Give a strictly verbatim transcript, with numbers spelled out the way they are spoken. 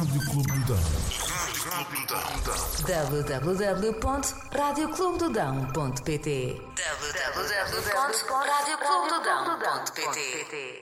Rádio Clube do Dão. w w w ponto rádio clube do dão ponto p t w w w ponto rádio clube do dão ponto p t